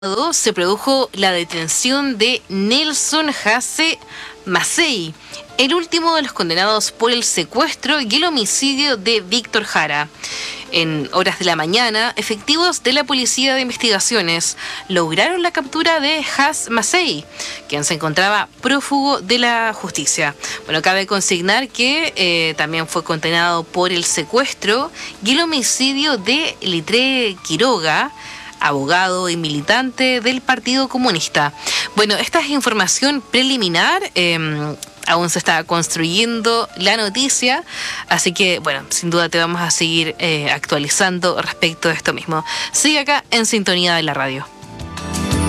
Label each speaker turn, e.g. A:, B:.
A: se produjo la detención de Nelson Jase Macei, el último de los condenados por el secuestro y el homicidio de Víctor Jara. En horas de la mañana, efectivos de la Policía de Investigaciones lograron la captura de Jase Macei, quien se encontraba prófugo de la justicia. Bueno, cabe consignar que también fue condenado por el secuestro y el homicidio de Litré Quiroga, abogado y militante del Partido Comunista. Bueno, esta es información preliminar. Aún se está construyendo la noticia, así que, bueno, sin duda te vamos a seguir actualizando respecto de esto mismo. Sigue acá en sintonía de la radio.